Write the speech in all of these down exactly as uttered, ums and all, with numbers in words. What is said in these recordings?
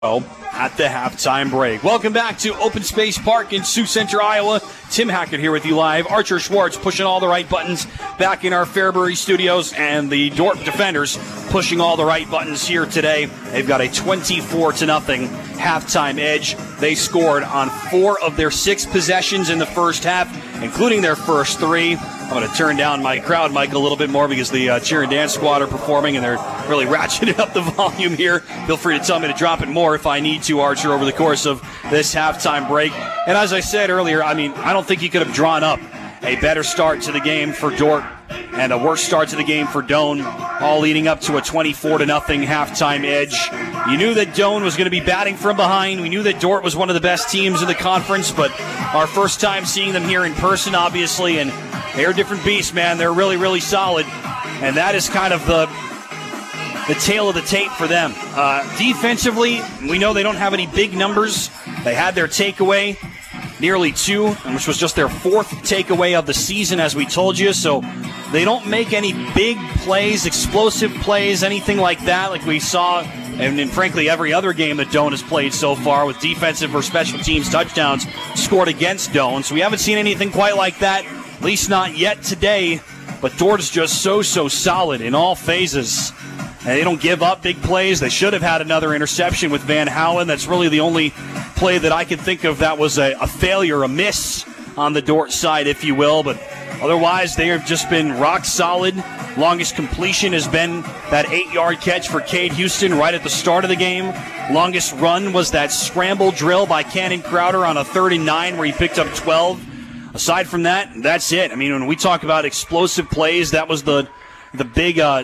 At the halftime break. Welcome back to Open Space Park in Sioux Center, Iowa. Tim Hackett here with you live. Archer Schwartz pushing all the right buttons back in our Fairbury studios, and the Dordt defenders pushing all the right buttons here today. They've got a twenty-four to nothing halftime edge. They scored on four of their six possessions in the first half, including their first three. I'm going to turn down my crowd mic a little bit more because the uh, cheer and dance squad are performing, and they're really ratcheting up the volume here. Feel free to tell me to drop it more if I need to, Archer, over the course of this halftime break. And as I said earlier, I mean, I don't think you could have drawn up a better start to the game for Dordt and a worse start to the game for Doane, all leading up to a twenty-four to nothing halftime edge. You knew that Doane was going to be batting from behind. We knew that Dordt was one of the best teams in the conference, but our first time seeing them here in person, obviously, and they're a different beast, man. They're really, really solid, and that is kind of the the tail of the tape for them. Uh, defensively, we know they don't have any big numbers. They had their takeaway, nearly two, which was just their fourth takeaway of the season, as we told you. So they don't make any big plays, explosive plays, anything like that, like we saw and in, frankly, every other game that Doane has played so far, with defensive or special teams touchdowns scored against Doane. So we haven't seen anything quite like that, at least not yet today. But Dordt is just so, so solid in all phases. And they don't give up big plays. They should have had another interception with Van Houen. That's really the only play that I can think of that was a, a failure, a miss on the Dordt side, if you will. But otherwise, they have just been rock solid. Longest completion has been that eight-yard catch for Cade Houston right at the start of the game. Longest run was that scramble drill by Cannon Crowder on a third and nine where he picked up twelve. Aside from that, that's it. I mean, when we talk about explosive plays, that was the the big uh,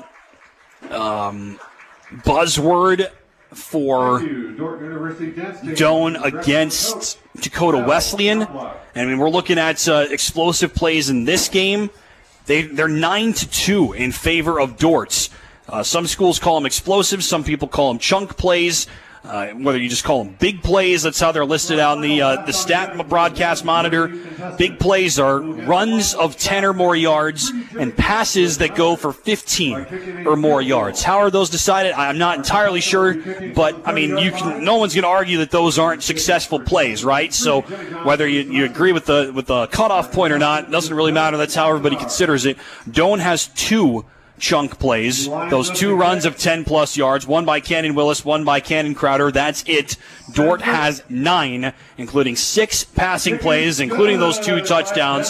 um, buzzword for Doane against Dakota Wesleyan. And I mean, we're looking at uh, explosive plays in this game. They, they're nine to two in favor of Dordt. Uh, some schools call them explosive. Some people call them chunk plays. Uh, whether you just call them big plays, that's how they're listed on the uh, the stat broadcast monitor. Big plays are runs of ten or more yards and passes that go for fifteen or more yards. How are those decided? I'm not entirely sure, but I mean, you can. No one's going to argue that those aren't successful plays, right? So whether you, you agree with the with the cutoff point or not, doesn't really matter. That's how everybody considers it. Doane has two chunk plays, those two runs of ten plus yards, one by Cannon Willis, one by Cannon Crowder. That's it. Dordt has nine, including six passing plays, including those two touchdowns,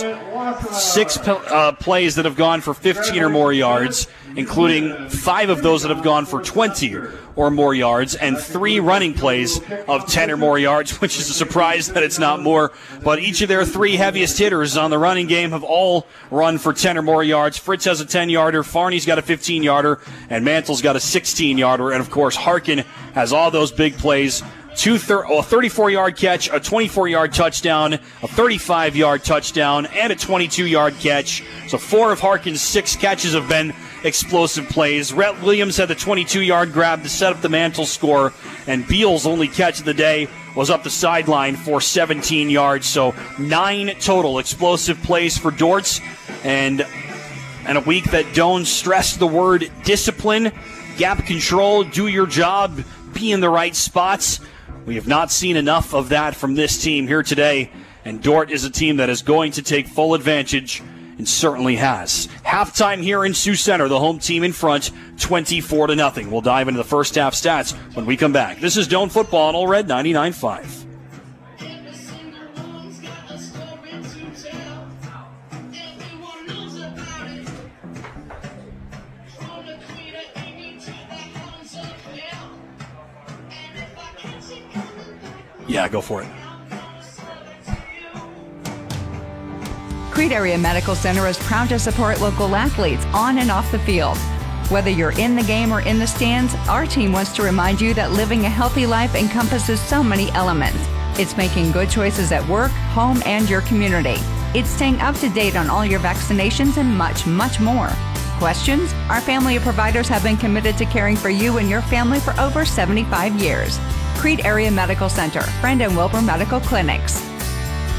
six uh, plays that have gone for fifteen or more yards, including five of those that have gone for twenty or more yards, and three running plays of ten or more yards, which is a surprise that it's not more. But each of their three heaviest hitters on the running game have all run for ten or more yards. Fritz has a ten-yarder, Farney's got a fifteen-yarder, and Mantle's got a sixteen-yarder. And, of course, Harkin has all those big plays. Two thir- oh, a thirty-four-yard catch, a twenty-four-yard touchdown, a thirty-five-yard touchdown, and a twenty-two-yard catch. So four of Harkin's six catches have been explosive plays. Rhett Williams had the twenty-two-yard grab to set up the Mantle score, and Beal's only catch of the day was up the sideline for seventeen yards. So nine total explosive plays for Dordt, and, and a week that Doane stressed the word discipline, gap control, do your job, be in the right spots. We have not seen enough of that from this team here today, and Dordt is a team that is going to take full advantage, and certainly has. Halftime here in Sioux Center, the home team in front, twenty-four to nothing. We'll dive into the first half stats when we come back. This is Doane Football on All Red ninety-nine point five. Yeah, go for it. Creed Area Medical Center is proud to support local athletes on and off the field. Whether you're in the game or in the stands, our team wants to remind you that living a healthy life encompasses so many elements. It's making good choices at work, home, and your community. It's staying up to date on all your vaccinations and much, much more. Questions? Our family of providers have been committed to caring for you and your family for over seventy-five years. Creed Area Medical Center, Friend and Wilbur Medical Clinics.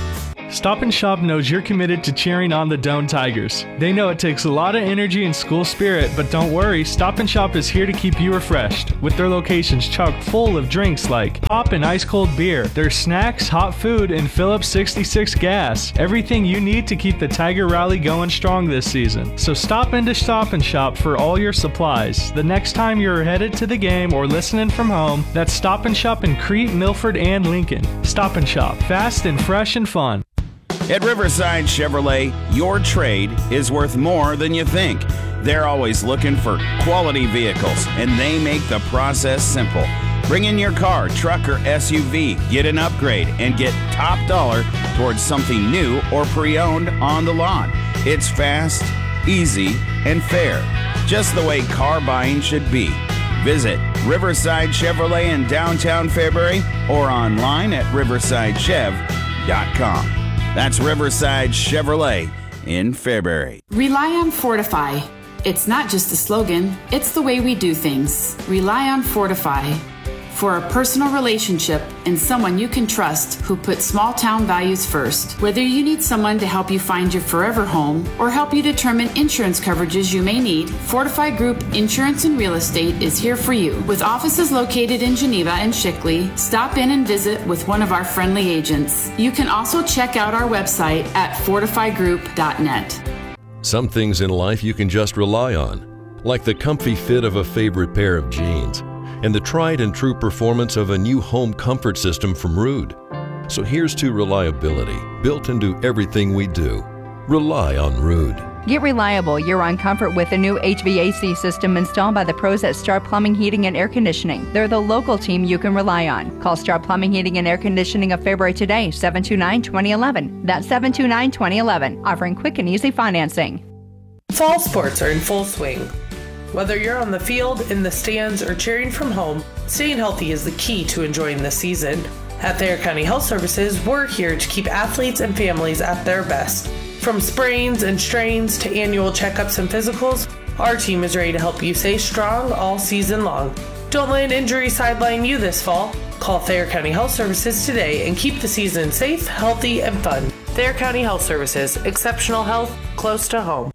Stop and Shop knows you're committed to cheering on the Doane Tigers. They know it takes a lot of energy and school spirit, but don't worry, Stop and Shop is here to keep you refreshed. With their locations chock full of drinks like pop and ice cold beer, their snacks, hot food, and Phillips sixty-six gas. Everything you need to keep the Tiger Rally going strong this season. So stop into Stop and Shop for all your supplies. The next time you're headed to the game or listening from home, that's Stop and Shop in Crete, Milford, and Lincoln. Stop and Shop, fast and fresh and fun. At Riverside Chevrolet, your trade is worth more than you think. They're always looking for quality vehicles, and they make the process simple. Bring in your car, truck, or S U V, get an upgrade, and get top dollar towards something new or pre-owned on the lot. It's fast, easy, and fair, just the way car buying should be. Visit Riverside Chevrolet in downtown Fairbury or online at riverside chev dot com. That's Riverside Chevrolet in Fairbury. Rely on Fortify. It's not just a slogan, it's the way we do things. Rely on Fortify. For a personal relationship and someone you can trust who puts small town values first. Whether you need someone to help you find your forever home or help you determine insurance coverages you may need, Fortify Group Insurance and Real Estate is here for you. With offices located in Geneva and Shickley, stop in and visit with one of our friendly agents. You can also check out our website at fortify group dot net. Some things in life you can just rely on, like the comfy fit of a favorite pair of jeans and the tried and true performance of a new home comfort system from Ruud. So here's to reliability, built into everything we do. Rely on Ruud. Get reliable year-round comfort with a new H V A C system installed by the pros at Star Plumbing, Heating, and Air Conditioning. They're the local team you can rely on. Call Star Plumbing, Heating, and Air Conditioning of Fairbury today, seven two nine, two oh one one. That's seven two nine, two oh one one, offering quick and easy financing. Fall sports are in full swing. Whether you're on the field, in the stands, or cheering from home, staying healthy is the key to enjoying the season. At Thayer County Health Services, we're here to keep athletes and families at their best. From sprains and strains to annual checkups and physicals, our team is ready to help you stay strong all season long. Don't let an injury sideline you this fall. Call Thayer County Health Services today and keep the season safe, healthy, and fun. Thayer County Health Services, exceptional health close to home.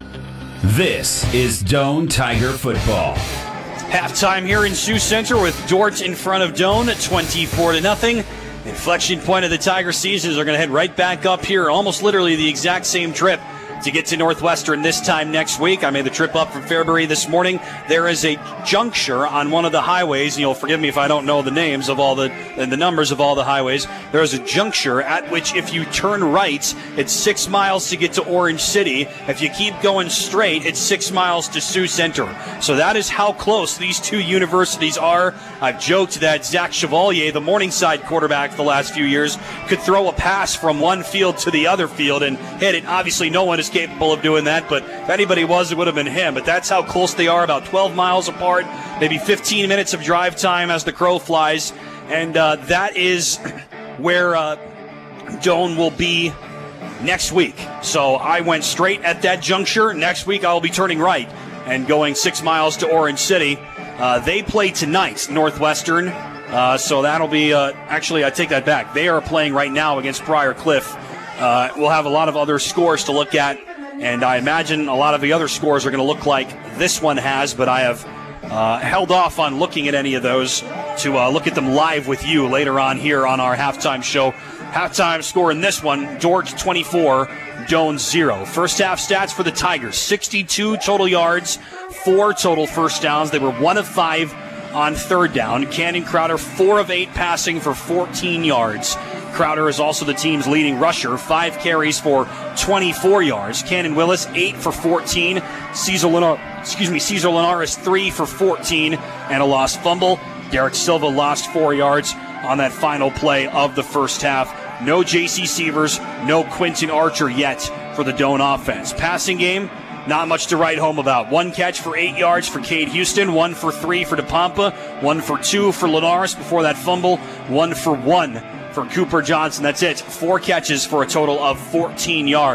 This is Doane Tiger football. Halftime here in Sioux Center with Dordt in front of Doane at twenty-four to nothing. Inflection point of the Tiger season is they're going to head right back up here, almost literally the exact same trip to get to Northwestern this time next week. I made the trip up from Fairbury this morning. There is a juncture on one of the highways, and you'll forgive me if I don't know the names of all the and the numbers of all the highways. There is a juncture at which if you turn right, it's six miles to get to Orange City. If you keep going straight, it's six miles to Sioux Center. So that is how close these two universities are. I've joked that Zach Chevalier, the Morningside quarterback the last few years, could throw a pass from one field to the other field and hit it. Obviously, no one is capable of doing that, but if anybody was, it would have been him. But that's how close they are, about twelve miles apart, maybe fifteen minutes of drive time as the crow flies. And uh, that is where uh, Doane will be next week. So I went straight at that juncture. Next week I'll be turning right and going six miles to Orange City. Uh, they play tonight, Northwestern. Uh, so that'll be, uh, actually, I take that back. They are playing right now against Briar Cliff. Uh, we'll have a lot of other scores to look at, and I imagine a lot of the other scores are going to look like this one has, but I have uh, held off on looking at any of those to uh, look at them live with you later on here on our halftime show. Halftime score in this one, Dordt twenty-four, Doane zero. First half stats for the Tigers, sixty-two total yards, four total first downs. They were one of five on third down. Cannon Crowder, four of eight passing for fourteen yards. Crowder is also the team's leading rusher, five carries for twenty-four yards. Cannon Willis, eight for fourteen. Cesar Lenar, excuse me, Cesar Linares, three for fourteen and a lost fumble. Derek Silva lost four yards on that final play of the first half. No J C Sievers, no Quentin Archer yet for the Doane offense. Passing game, not much to write home about. One catch for eight yards for Cade Houston, one for three for DePompa, one for two for Linares before that fumble, one for one for Cooper Johnson. That's it. Four catches for a total of fourteen yards.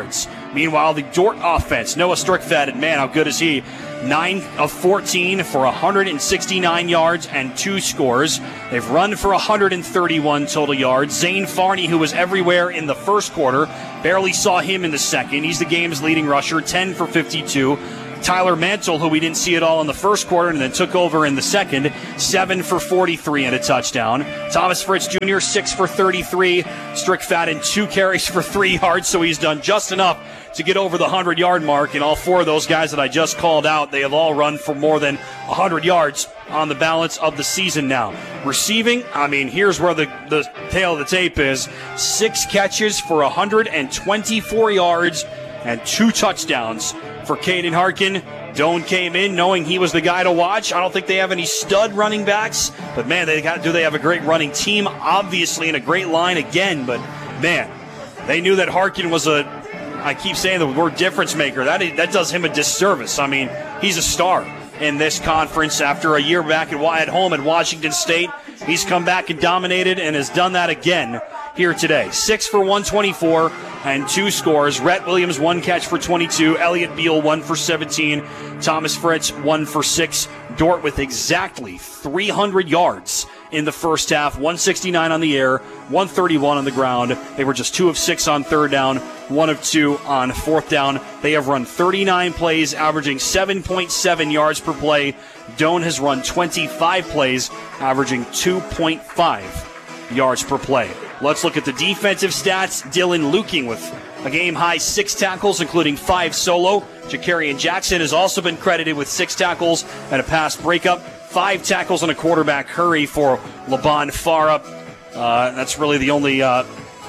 Meanwhile, the Dort offense, Noah Strickfed, and man, how good is he? nine of fourteen for one hundred sixty-nine yards and two scores. They've run for one hundred thirty-one total yards. Zane Farney, who was everywhere in the first quarter, barely saw him in the second. He's the game's leading rusher, ten for fifty-two. Tyler Mantle, who we didn't see at all in the first quarter and then took over in the second, seven for forty-three and a touchdown. Thomas Fritz Junior, six for thirty-three. Strickfaden, two carries for three yards, so he's done just enough to get over the hundred-yard mark. And all four of those guys that I just called out, they have all run for more than one hundred yards on the balance of the season now. Receiving, I mean, here's where the, the tail of the tape is. Six catches for one hundred twenty-four yards and two touchdowns for Caden Harkin. Doan came in knowing he was the guy to watch. I don't think they have any stud running backs, but man, they got do they have a great running team, obviously, and a great line again. But man, they knew that Harkin was a, I keep saying the word difference maker. That that does him a disservice. I mean, he's a star in this conference after a year back at, at home at Washington State. He's come back and dominated and has done that again here today. Six for one twenty-four and two scores. Rhett Williams, one catch for twenty-two. Elliott Beal, one for seventeen. Thomas Fritz, one for six. Dort with exactly three hundred yards in the first half. one sixty-nine on the air, one thirty-one on the ground. They were just two of six on third down, one of two on fourth down. They have run thirty-nine plays, averaging seven point seven yards per play. Doan has run twenty-five plays, averaging two point five yards per play. Let's look at the defensive stats. Dylan Luking with a game-high six tackles, including five solo. Jakarian Jackson has also been credited with six tackles and a pass breakup. Five tackles and a quarterback hurry for Laban Farah. Uh, that's really the only uh,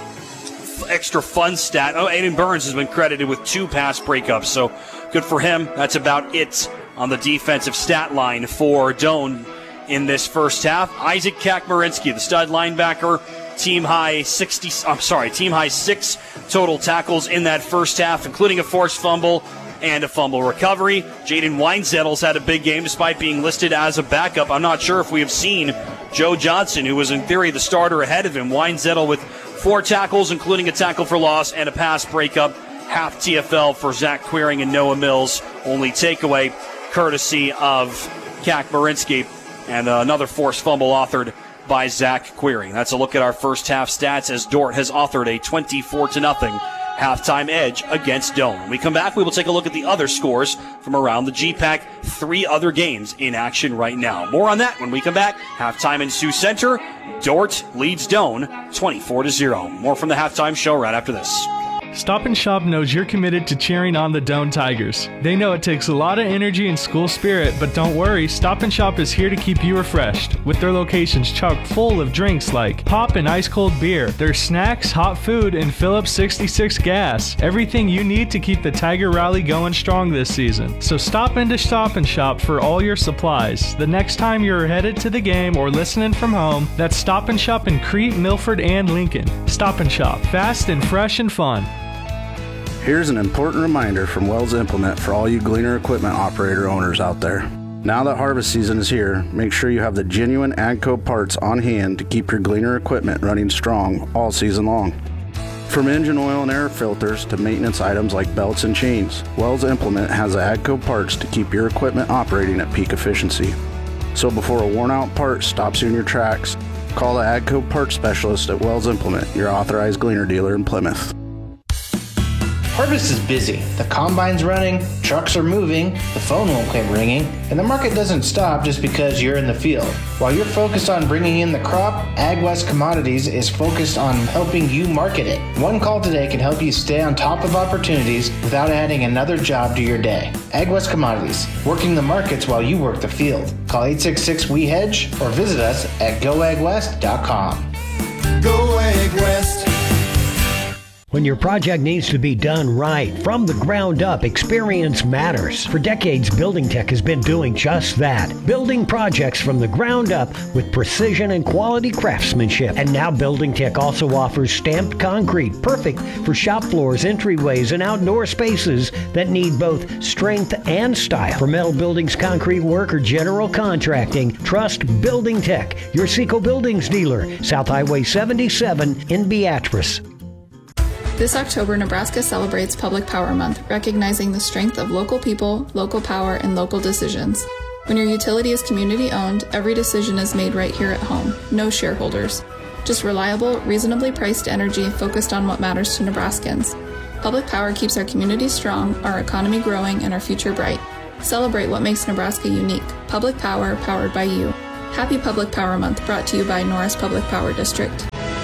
extra fun stat. Oh, Aiden Burns has been credited with two pass breakups, so good for him. That's about it on the defensive stat line for Doan in this first half. Isaac Kakmarinsky, the stud linebacker, team high sixty. I'm sorry, team high six total tackles in that first half, including a forced fumble and a fumble recovery. Jaden Weinzettel's had a big game despite being listed as a backup. I'm not sure if we have seen Joe Johnson, who was in theory the starter ahead of him. Weinzettel with four tackles, including a tackle for loss and a pass breakup. Half T F L for Zach Queering and Noah Mills. Only takeaway courtesy of Kakmarinsky, and uh, another forced fumble authored by Zach Queering. That's a look at our first half stats as Dort has authored a twenty-four to nothing halftime edge against Doan. When we come back, we will take a look at the other scores from around the G PAC. Three other games in action right now. More on that when we come back. Halftime in Sioux Center. Dort leads Doan twenty-four to zero. More from the halftime show right after this. Stop and Shop knows you're committed to cheering on the Doan Tigers. They know it takes a lot of energy and school spirit, but don't worry, Stop and Shop is here to keep you refreshed, with their locations chock full of drinks like pop and ice cold beer, their snacks, hot food, and Phillips sixty-six gas. Everything you need to keep the Tiger Rally going strong this season. So stop into Stop and Shop for all your supplies. The next time you're headed to the game or listening from home, that's Stop and Shop in Crete, Milford, and Lincoln. Stop and Shop, fast and fresh and fun. Here's an important reminder from Wells Implement for all you Gleaner equipment operator owners out there. Now that harvest season is here, make sure you have the genuine AGCO parts on hand to keep your Gleaner equipment running strong all season long. From engine oil and air filters to maintenance items like belts and chains, Wells Implement has the AGCO parts to keep your equipment operating at peak efficiency. So before a worn-out part stops you in your tracks, call the AGCO parts specialist at Wells Implement, your authorized Gleaner dealer in Plymouth. Harvest is busy. The combine's running, trucks are moving, the phone won't quit ringing, and the market doesn't stop just because you're in the field. While you're focused on bringing in the crop, AgWest Commodities is focused on helping you market it. One call today can help you stay on top of opportunities without adding another job to your day. AgWest Commodities, working the markets while you work the field. Call eight six six, W E hedge or visit us at go ag west dot com. Go AgWest. When your project needs to be done right, from the ground up, experience matters. For decades, Building Tech has been doing just that. Building projects from the ground up with precision and quality craftsmanship. And now Building Tech also offers stamped concrete, perfect for shop floors, entryways, and outdoor spaces that need both strength and style. For metal buildings, concrete work, or general contracting, trust Building Tech, your Seco Buildings dealer, South Highway seventy-seven in Beatrice. This October, Nebraska celebrates Public Power Month, recognizing the strength of local people, local power, and local decisions. When your utility is community-owned, every decision is made right here at home. No shareholders. Just reliable, reasonably priced energy focused on what matters to Nebraskans. Public power keeps our community strong, our economy growing, and our future bright. Celebrate what makes Nebraska unique. Public power, powered by you. Happy Public Power Month, brought to you by Norris Public Power District.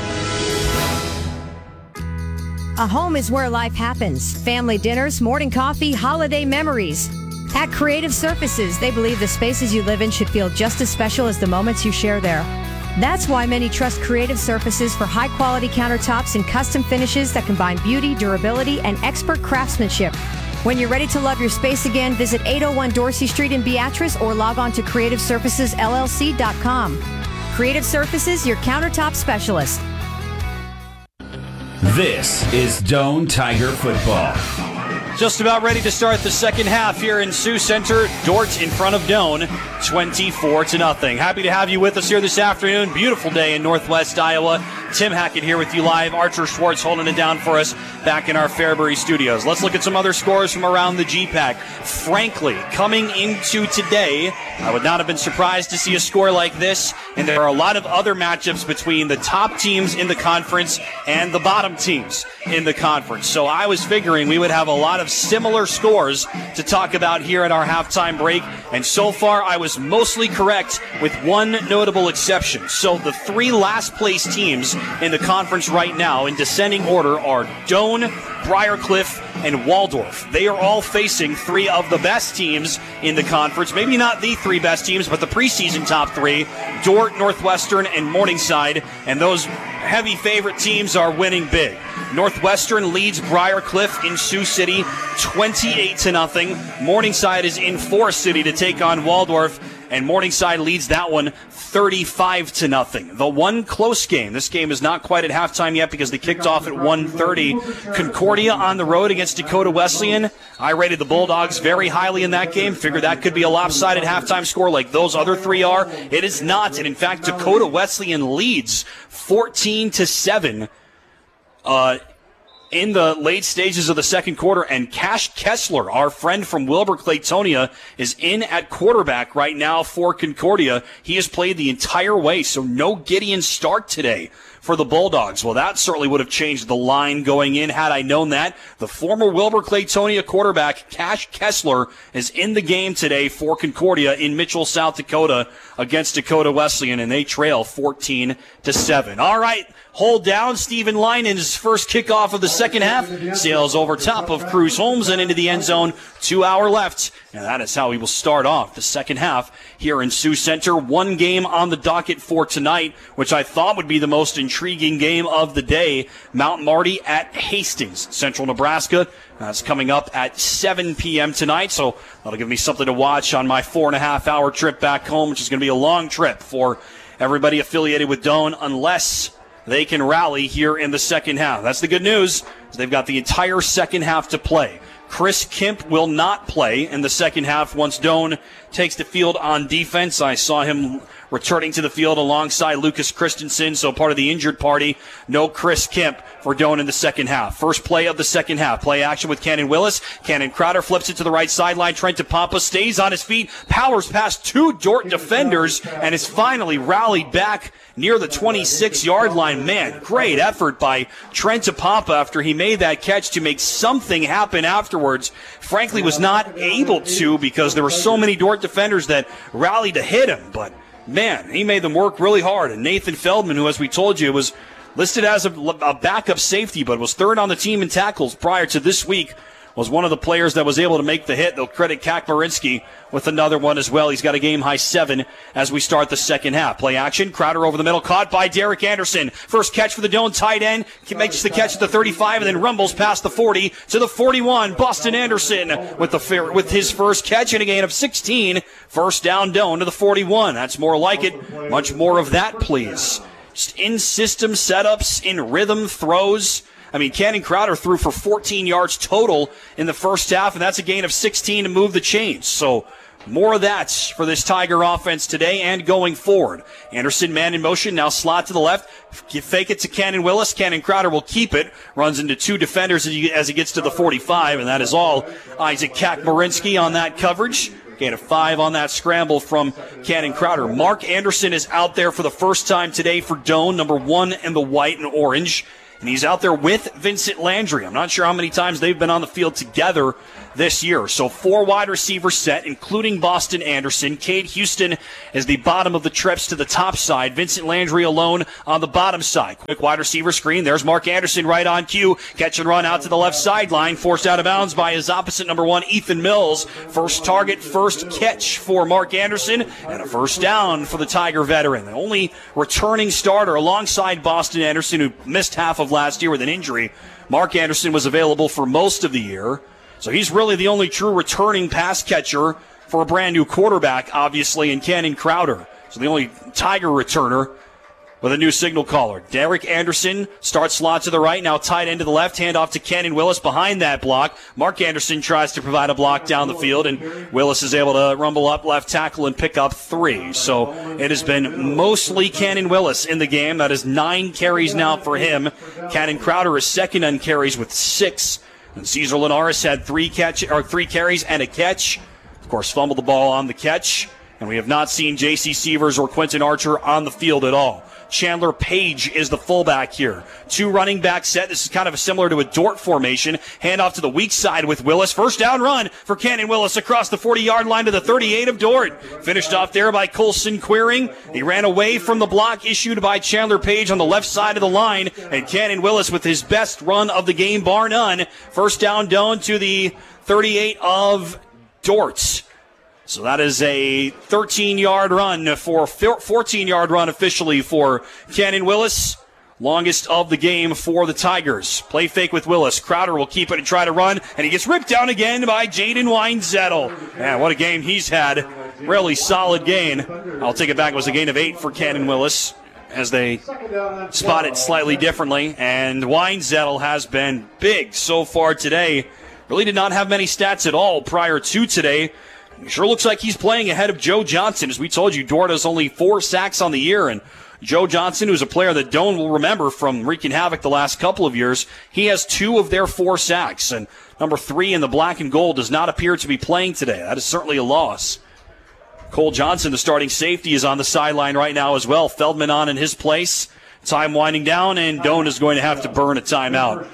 A home is where life happens. Family dinners, morning coffee, holiday memories. At Creative Surfaces, they believe the spaces you live in should feel just as special as the moments you share there. That's why many trust Creative Surfaces for high-quality countertops and custom finishes that combine beauty, durability, and expert craftsmanship. When you're ready to love your space again, visit eight oh one Dorsey Street in Beatrice or log on to creative surfaces l l c dot com. Creative Surfaces, your countertop specialist. This is Doane Tiger football. Just about ready to start the second half here in Sioux Center. Dordt in front of Doane, twenty-four to nothing. Happy to have you with us here this afternoon. Beautiful day in Northwest Iowa. Tim Hackett here with you live. Archer Schwartz holding it down for us back in our Fairbury studios. Let's look at some other scores from around the G PAC. Frankly, coming into today, I would not have been surprised to see a score like this. And there are a lot of other matchups between the top teams in the conference and the bottom teams in the conference. So I was figuring we would have a lot of similar scores to talk about here at our halftime break. And so far, I was mostly correct with one notable exception. So the three last place teams in the conference right now in descending order are Doane, Briarcliff, and Waldorf. They are all facing three of the best teams in the conference. Maybe not the three best teams, but the preseason top three, Dordt, Northwestern, and Morningside. And those heavy favorite teams are winning big. Northwestern leads Briarcliff in Sioux City twenty-eight to nothing. Morningside is in Forest City to take on Waldorf, and Morningside leads that one thirty-five to nothing. The one close game, this game is not quite at halftime yet because they kicked off at one thirty. Concordia on the road against Dakota Wesleyan. I rated the Bulldogs very highly in that game. Figured that could be a lopsided halftime score like those other three are. It is not, and in fact, Dakota Wesleyan leads fourteen to seven. Uh, in the late stages of the second quarter, and Cash Kessler, our friend from Wilbur Claytonia, is in at quarterback right now for Concordia. He has played the entire way, so no Gideon Stark today for the Bulldogs. Well, that certainly would have changed the line going in had I known that. The former Wilbur Claytonia quarterback, Cash Kessler, is in the game today for Concordia in Mitchell, South Dakota against Dakota Wesleyan, and they trail fourteen to seven. All right. Hold down. Stephen Linen's first kickoff of the second half sails over top of Cruz Holmes and into the end zone. Two hour left. And that is how we will start off the second half here in Sioux Center. One game on the docket for tonight, which I thought would be the most intriguing game of the day. Mount Marty at Hastings, Central Nebraska. That's coming up at seven p.m. tonight, so that'll give me something to watch on my four and a half hour trip back home, which is going to be a long trip for everybody affiliated with Doane, unless they can rally here in the second half. That's the good news. They've got the entire second half to play. Chris Kemp will not play in the second half once Doane takes the field on defense. I saw him returning to the field alongside Lucas Christensen, so part of the injured party. No Chris Kemp for Doane in the second half. First play of the second half. Play action with Cannon Willis. Cannon Crowder flips it to the right sideline. Trent DePompa stays on his feet, powers past two Dordt defenders, and is finally rallied back near the twenty-six-yard line. Man, great effort by Trent DePompa after he made that catch to make something happen afterwards. Frankly, was not able to because there were so many Dordt defenders that rallied to hit him, but man, he made them work really hard. And Nathan Feldman, who, as we told you, was listed as a, a backup safety, but was third on the team in tackles prior to this week, was one of the players that was able to make the hit. They'll credit Kakmarinsky with another one as well. He's got a game-high seven as we start the second half. Play action. Crowder over the middle, caught by Derek Anderson. First catch for the Doane tight end. He makes the catch at the thirty-five and then rumbles past the forty to the forty-one. Boston Anderson with the with his first catch and a gain of sixteen. First down, Doane to the forty-one. That's more like it. Much more of that, please. Just in-system setups, in rhythm throws. I mean, Cannon Crowder threw for fourteen yards total in the first half, and that's a gain of sixteen to move the chains. So More of that for this Tiger offense today and going forward. Anderson, man in motion, now slot to the left. Fake it to Cannon Willis. Cannon Crowder will keep it. Runs into two defenders as he, as he gets to the forty-five, and that is all. Isaac Kakmarinsky on that coverage. Gain of five on that scramble from Cannon Crowder. Mark Anderson is out there for the first time today for Doane, number one in the white and orange. And he's out there with Vincent Landry. I'm not sure how many times they've been on the field together this year. So four wide receivers set, including Boston Anderson. Cade Houston is the bottom of the trips to the top side. Vincent Landry alone on the bottom side. Quick wide receiver screen. There's Mark Anderson right on cue. Catch and run out to the left sideline. Forced out of bounds by his opposite number one, Ethan Mills. First target, first catch for Mark Anderson. And a first down for the Tiger veteran. The only returning starter alongside Boston Anderson, who missed half of last year with an injury. Mark Anderson was available for most of the year. So he's really the only true returning pass catcher for a brand new quarterback, obviously, in Cannon Crowder. So the only Tiger returner with a new signal caller. Derek Anderson starts slot to the right, now tight end to the left, hand off to Cannon Willis behind that block. Mark Anderson tries to provide a block down the field, and Willis is able to rumble up left tackle and pick up three. So it has been mostly Cannon Willis in the game. That is nine carries now for him. Cannon Crowder is second on carries with six. And Cesar Linares had three catch or three carries and a catch. Of course, fumbled the ball on the catch. And we have not seen J C Sievers or Quentin Archer on the field at all. Chandler Page is the fullback here. Two running back set. This is kind of similar to a Dort formation. Handoff to the weak side with Willis. First down run for Cannon Willis across the forty-yard line to the thirty-eight of Dort. Finished off there by Colson Queering. He ran away from the block issued by Chandler Page on the left side of the line. And Cannon Willis with his best run of the game, bar none. First down down to the thirty-eight of Dort. So that is a thirteen-yard run for fourteen-yard run officially for Cannon Willis. Longest of the game for the Tigers. Play fake with Willis. Crowder will keep it and try to run, and he gets ripped down again by Jaden Weinzettel. Man, what a game he's had. Really solid gain. I'll take it back. It was a gain of eight for Cannon Willis as they spot it slightly differently. And Weinzettel has been big so far today. Really did not have many stats at all prior to today. It sure looks like he's playing ahead of Joe Johnson. As we told you, Dort has only four sacks on the year, and Joe Johnson, who's a player that Doane will remember from wreaking havoc the last couple of years, he has two of their four sacks, and number three in the black and gold does not appear to be playing today. That is certainly a loss. Cole Johnson, the starting safety, is on the sideline right now as well. Feldman on in his place. Time winding down, and Doane is going to have to burn a timeout.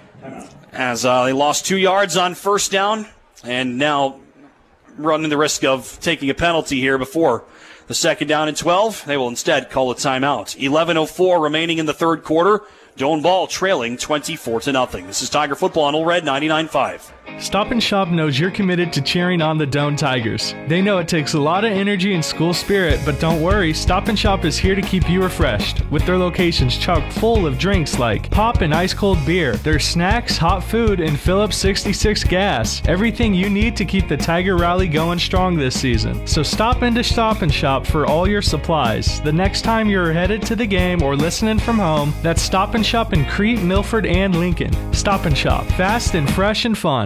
As uh, they lost two yards on first down, and now running the risk of taking a penalty here before the second down and twelve. They will instead call a timeout. eleven oh four remaining in the third quarter. Doane ball trailing twenty-four to nothing. This is Tiger Football on Old Red ninety-nine point five. Stop and Shop knows you're committed to cheering on the Doane Tigers. They know it takes a lot of energy and school spirit, but don't worry, Stop and Shop is here to keep you refreshed, with their locations chock full of drinks like pop and ice-cold beer, their snacks, hot food, and Phillips sixty-six gas. Everything you need to keep the Tiger Rally going strong this season. So stop into Stop and Shop for all your supplies. The next time you're headed to the game or listening from home, that's Stop and Shop in Crete, Milford, and Lincoln. Stop and Shop, fast and fresh and fun.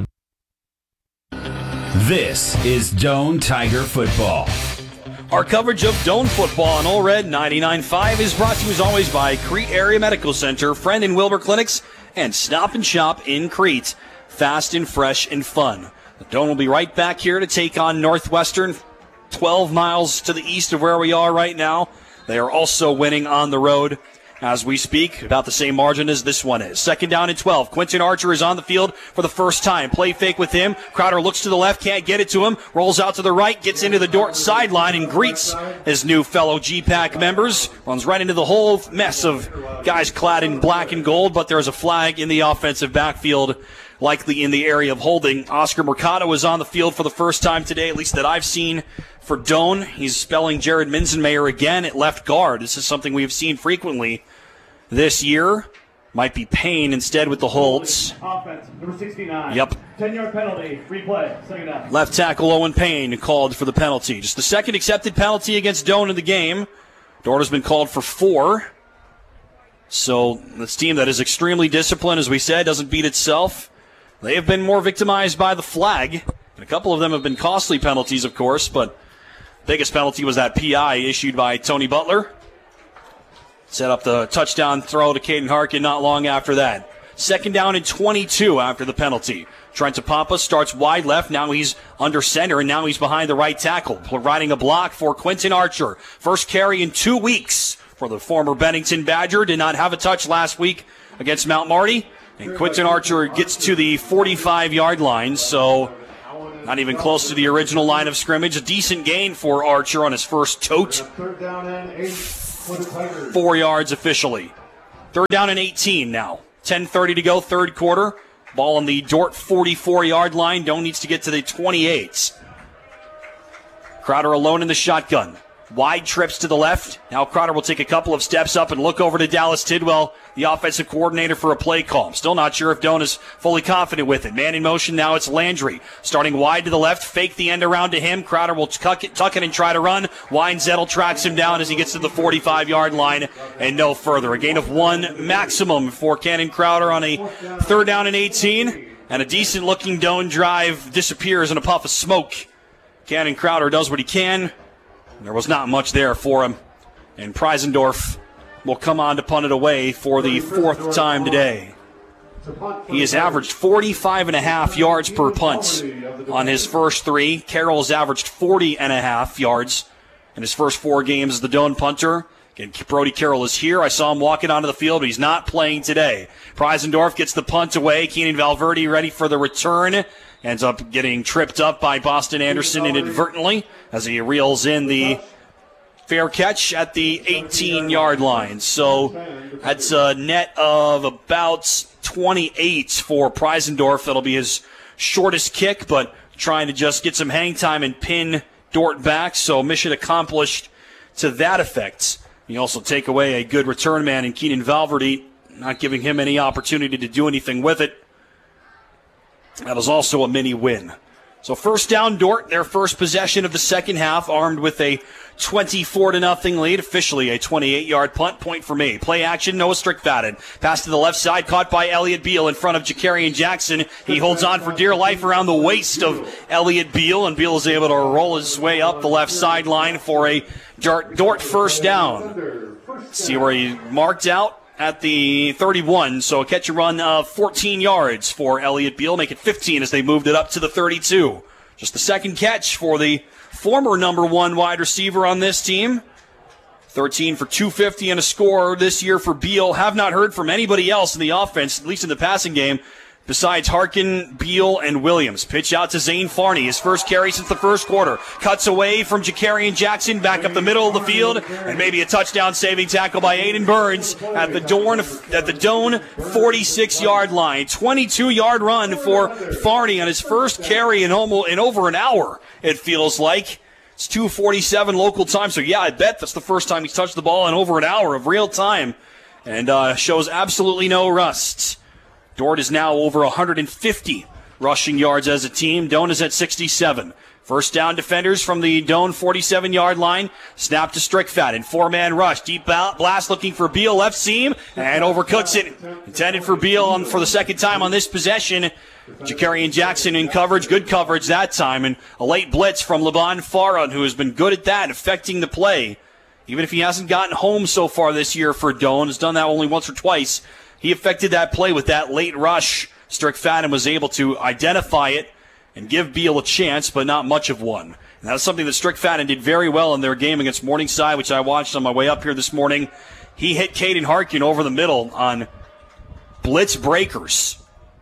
This is Doane Tiger Football. Our coverage of Doane football on Old Red ninety-nine point five is brought to you as always by Crete Area Medical Center, Friend and Wilbur Clinics, and Stop and Shop in Crete. Fast and fresh and fun. Doane will be right back here to take on Northwestern, twelve miles to the east of where we are right now. They are also winning on the road as we speak, about the same margin as this one is. Second down and twelve. Quentin Archer is on the field for the first time. Play fake with him. Crowder looks to the left, can't get it to him. Rolls out to the right, gets into the Dort sideline and greets his new fellow G PAC members. Runs right into the whole mess of guys clad in black and gold, but there's a flag in the offensive backfield, likely in the area of holding. Oscar Mercado is on the field for the first time today, at least that I've seen, for Doane. He's spelling Jared Minzenmayer again at left guard. This is something we have seen frequently this year. Might be Payne instead with the holds. Offense, number sixty-nine. Yep. ten-yard penalty, free play, second down. Left tackle Owen Payne called for the penalty. Just the second accepted penalty against Doane in the game. Dort has been called for four. So this team that is extremely disciplined, as we said, doesn't beat itself. They have been more victimized by the flag And a couple of them have been costly penalties, of course, but biggest penalty was that P I issued by Tony Butler. Set up the touchdown throw to Caden Harkin not long after that. Second down and twenty-two after the penalty. Trent Apampa starts wide left. Now he's under center, and now he's behind the right tackle, providing a block for Quentin Archer. First carry in two weeks for the former Bennington Badger. Did not have a touch last week against Mount Marty. And Quentin Archer gets to the forty-five-yard line, so not even close to the original line of scrimmage. A decent gain for Archer on his first tote. Third down and eight for the Tigers. Four yards officially. Third down and eighteen now. ten thirty to go, third quarter. Ball on the Dordt forty-four-yard line. Doan needs to get to the twenty-eight. Crowder alone in the shotgun. Wide trips to the left. Now Crowder will take a couple of steps up and look over to Dallas Tidwell, the offensive coordinator, for a play call. I'm still not sure if Doan is fully confident with it. Man in motion now, it's Landry. Starting wide to the left, fake the end around to him. Crowder will tuck it, tuck it and try to run. Weinzettel tracks him down as he gets to the forty-five-yard line and no further. A gain of one maximum for Cannon Crowder on a third down and eighteen. And a decent-looking Doan drive disappears in a puff of smoke. Cannon Crowder does what he can. There was not much there for him. And Preisendorf will come on to punt it away for the fourth time today. He has averaged forty-five and a half yards per punt on his first three. Carroll has averaged forty and a half yards in his first four games as the Doan punter. Again, Brody Carroll is here. I saw him walking onto the field, but he's not playing today. Preisendorf gets the punt away. Keenan Valverde ready for the return. Ends up getting tripped up by Boston Anderson inadvertently as he reels in the fair catch at the eighteen-yard line. So that's a net of about twenty-eight for Preisendorf. That'll be his shortest kick, but trying to just get some hang time and pin Dordt back. So mission accomplished to that effect. You also take away a good return man in Keenan Valverde, not giving him any opportunity to do anything with it. That was also a mini win. So first down, Dordt, their first possession of the second half, armed with a twenty-four to nothing lead. Officially a twenty-eight-yard punt. Point for me. Play action, Noah Strickfaden. Pass to the left side, caught by Elliott Beal in front of Jakarian Jackson. He holds on for dear life around the waist of Elliott Beal, and Beal is able to roll his way up the left sideline for a Dordt first down. See where he marked out at the thirty-one, so a catch and run of fourteen yards for Elliott Beal. Make it fifteen as they moved it up to the thirty-two. Just the second catch for the former number one wide receiver on this team. thirteen for two fifty and a score this year for Beal. Have not heard from anybody else in the offense, at least in the passing game, besides Harkin, Beal, and Williams. Pitch out to Zane Farney. His first carry since the first quarter. Cuts away from Jakarian Jackson, back up the middle of the field, and maybe a touchdown-saving tackle by Aiden Burns at the Doan, at the Doan forty-six-yard line. twenty-two-yard run for Farney on his first carry in, almost, in over an hour, it feels like. It's two forty-seven local time, so yeah, I bet that's the first time he's touched the ball in over an hour of real time, and uh, shows absolutely no rust. Dordt is now over one hundred fifty rushing yards as a team. Doan is at sixty-seven. First down defenders from the Doan forty-seven-yard line. Snap to Strickfaden. Four-man rush. Deep blast looking for Beal. Left seam. And overcooks it. Intended for Beal on, for the second time on this possession. Jakarian Jackson in coverage. Good coverage that time. And a late blitz from Laban Farad, who has been good at that, affecting the play. Even if he hasn't gotten home so far this year for Doan, has done that only once or twice. He affected that play with that late rush. Strickfaden was able to identify it and give Beal a chance, but not much of one. And that's something that Strickfaden did very well in their game against Morningside, which I watched on my way up here this morning. He hit Caden Harkin over the middle on blitz breakers.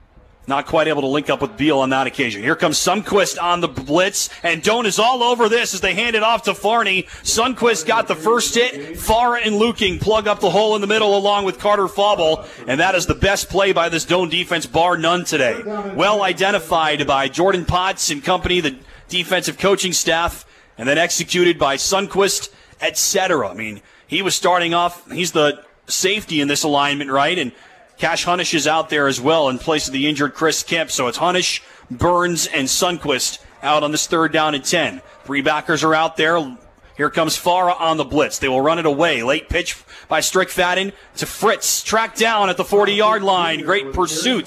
Not quite able to link up with Beal on that occasion. Here comes Sundquist on the blitz, and Doan is all over this as they hand it off to Farney. Sundquist got the first hit. Farah and Luking plug up the hole in the middle along with Carter Fauble, and that is the best play by this Doan defense, bar none today. Well identified by Jordan Potts and company, the defensive coaching staff, and then executed by Sundquist, et cetera. I mean, he was starting off, he's the safety in this alignment, right? And Cash Hunish is out there as well in place of the injured Chris Kemp. So it's Hunish, Burns, and Sundquist out on this third down and ten. Three backers are out there. Here comes Farah on the blitz. They will run it away. Late pitch by Strickfaden to Fritz. Tracked down at the forty-yard line. Great pursuits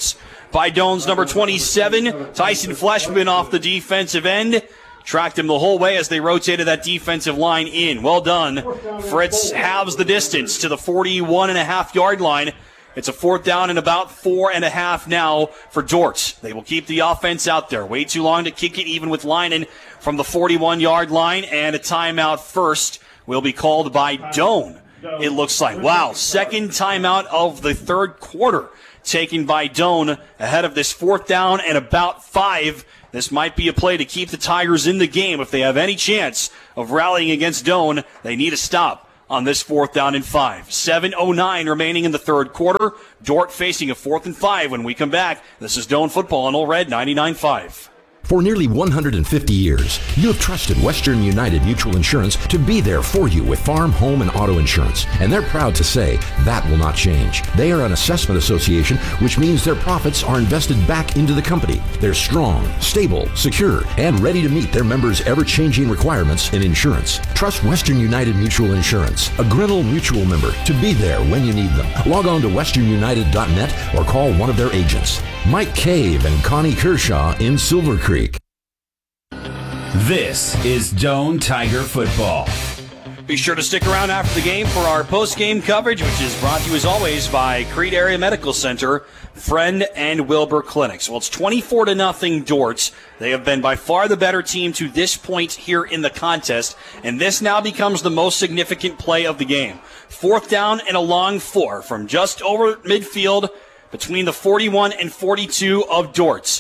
by Doan's number twenty-seven, Tyson Fleshman off the defensive end. Tracked him the whole way as they rotated that defensive line in. Well done. Fritz halves the distance to the forty-one and a half yard line. It's a fourth down and about four and a half now for Dort. They will keep the offense out there. Way too long to kick it even with Linen from the forty-one yard line, and a timeout first will be called by Doan. It looks like, wow, second timeout of the third quarter taken by Doan ahead of this fourth down and about five. This might be a play to keep the Tigers in the game. If they have any chance of rallying against Doan, they need a stop on this fourth down and five. seven oh nine remaining in the third quarter. Dort facing a fourth and five when we come back. This is Doan football on Ole Red ninety-nine point five. For nearly one hundred fifty years, you have trusted Western United Mutual Insurance to be there for you with farm, home, and auto insurance. And they're proud to say that will not change. They are an assessment association, which means their profits are invested back into the company. They're strong, stable, secure, and ready to meet their members' ever-changing requirements in insurance. Trust Western United Mutual Insurance, a Grinnell Mutual member, to be there when you need them. Log on to western united dot net or call one of their agents. Mike Cave and Connie Kershaw in Silver Creek. This is Doan Tiger football. Be sure to stick around after the game for our post-game coverage, which is brought to you as always by Creed Area Medical Center, Friend, and Wilbur Clinics. Well, it's twenty-four to nothing Dorts. They have been by far the better team to this point here in the contest, and this now becomes the most significant play of the game. Fourth down and a long four from just over midfield between the forty-one and forty-two of Dort's.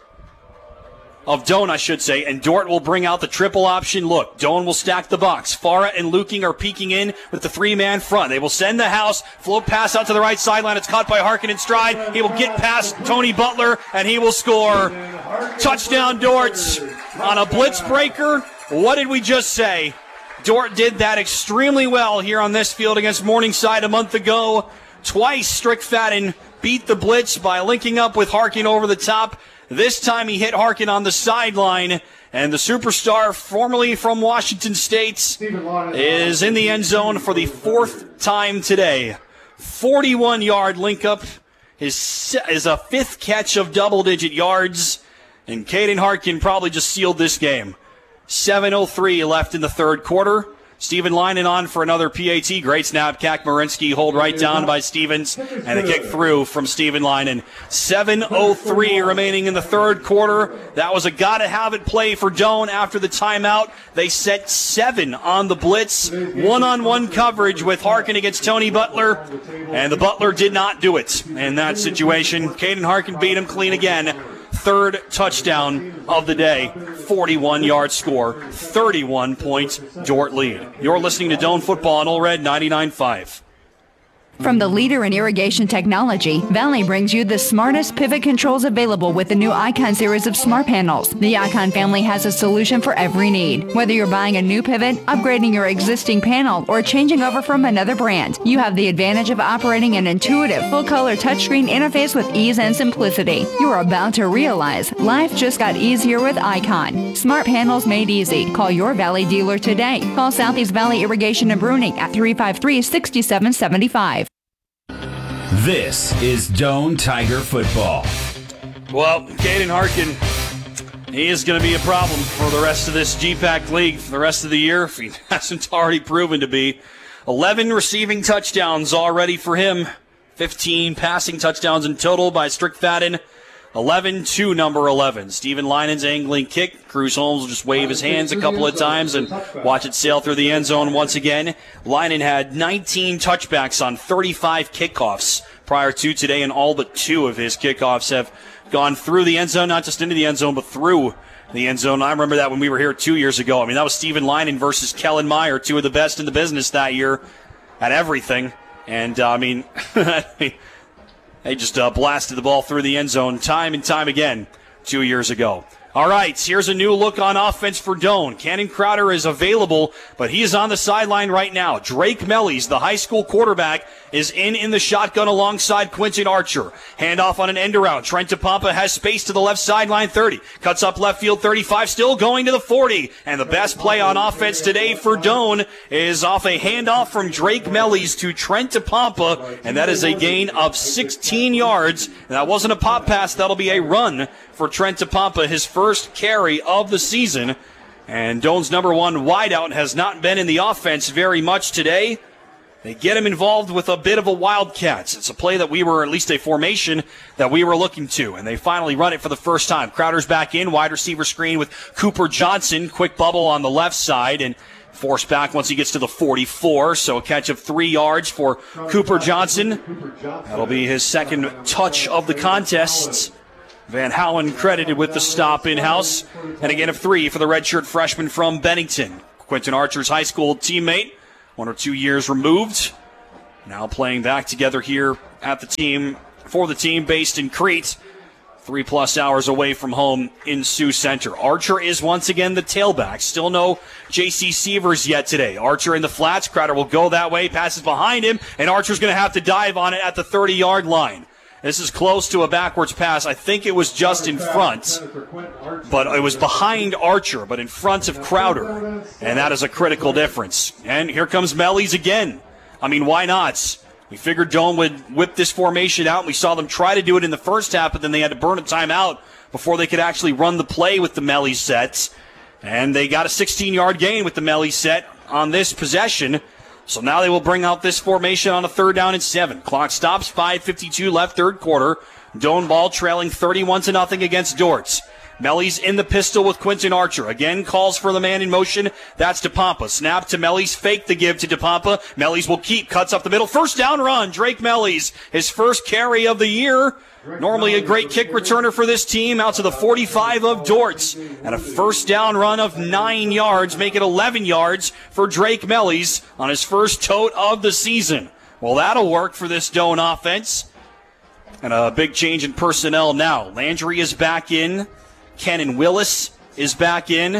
Of Doan, I should say, and Dort will bring out the triple option look. Doan will stack the box. Farah and Luking are peeking in with the three-man front. They will send the house, float pass out to the right sideline. It's caught by Harkin in stride. He will get past Tony Butler, and he will score. Touchdown, Dort on a blitz breaker. What did we just say? Dort did that extremely well here on this field against Morningside a month ago. Twice, Strickfaden beat the blitz by linking up with Harkin over the top. This time he hit Harkin on the sideline, and the superstar, formerly from Washington State, is in the end zone for the fourth time today. forty-one yard link up is, is a fifth catch of double-digit yards, and Caden Harkin probably just sealed this game. seven oh three left in the third quarter. Stephen Linen on for another P A T. Great snap. Kak Marinsky hold right down by Stevens. And a kick through from Stephen Linen. seven oh three remaining in the third quarter. That was a gotta-have-it play for Doan after the timeout. They set seven on the blitz. One-on-one coverage with Harkin against Tony Butler. And the Butler did not do it in that situation. Caden Harkin beat him clean again. Third touchdown of the day, forty-one yard score, thirty-one point Dort lead. You're listening to Doan Football on Ole Red ninety-nine point five. From the leader in irrigation technology, Valley brings you the smartest pivot controls available with the new Icon series of smart panels. The Icon family has a solution for every need. Whether you're buying a new pivot, upgrading your existing panel, or changing over from another brand, you have the advantage of operating an intuitive, full-color touchscreen interface with ease and simplicity. You are about to realize life just got easier with Icon. Smart panels made easy. Call your Valley dealer today. Call Southeast Valley Irrigation and Bruning at three five three, six seven seven five. This is Doan Tiger football. Well, Caden Harkin, he is going to be a problem for the rest of this G PAC league for the rest of the year, if he hasn't already proven to be. eleven receiving touchdowns already for him. fifteen passing touchdowns in total by Strickfaden. eleven to number eleven. Stephen Linen's angling kick. Cruz Holmes will just wave his hands a couple of times and watch it sail through the end zone once again. Linen had nineteen touchbacks on thirty-five kickoffs prior to today, and all but two of his kickoffs have gone through the end zone, not just into the end zone, but through the end zone. I remember that when we were here two years ago. I mean, that was Stephen Linen versus Kellen Meyer, two of the best in the business that year at everything. And, uh, I mean, they just uh, blasted the ball through the end zone time and time again two years ago. All right, here's a new look on offense for Doane. Cannon Crowder is available, but he is on the sideline right now. Drake Mellies, the high school quarterback, is in in the shotgun alongside Quinton Archer. Handoff on an end around. Trent DePompa has space to the left sideline, thirty. Cuts up left field, thirty-five, still going to the forty. And the best play on offense today for Doane is off a handoff from Drake Mellies to Trent DePompa, and that is a gain of sixteen yards. And that wasn't a pop pass, that'll be a run for Trent DePompa, his first carry of the season. And Doane's number one wideout has not been in the offense very much today. They get him involved with a bit of a Wildcats. It's a play that we were, at least a formation that we were looking to, and they finally run it for the first time. Crowder's back in, wide receiver screen with Cooper Johnson. Quick bubble on the left side, and forced back once he gets to the forty-four. So a catch of three yards for Cooper Johnson. That'll be his second touch of the contest. Van Howen credited with the stop in-house. And again of three for the redshirt freshman from Bennington. Quinton Archer's high school teammate, one or two years removed. Now playing back together here at the team, for the team based in Crete. Three plus hours away from home in Sioux Center. Archer is once again the tailback. Still no J C Sievers yet today. Archer in the flats. Crowder will go that way. Passes behind him, and Archer's going to have to dive on it at the thirty-yard line. This is close to a backwards pass. I think it was just in front, but it was behind Archer, but in front of Crowder. And that is a critical difference. And here comes Mellies again. I mean, why not? We figured Doane would whip this formation out, and we saw them try to do it in the first half, but then they had to burn a timeout before they could actually run the play with the Mellies set. And they got a sixteen-yard gain with the Mellies set on this possession. So now they will bring out this formation on a third down and seven. Clock stops, five fifty-two left, third quarter. Doane ball trailing thirty-one to nothing against Dortz. Mellies in the pistol with Quinton Archer. Again calls for the man in motion. That's DePompa. Snap to Mellies. Fake the give to DePompa. Mellies will keep. Cuts up the middle. First down run. Drake Mellies. His first carry of the year. Normally a great kick returner for this team. Out to the forty-five of Dortz. And a first down run of nine yards. Make it eleven yards for Drake Mellies on his first tote of the season. Well, that'll work for this Doane offense. And a big change in personnel now. Landry is back in. Kenan Willis is back in,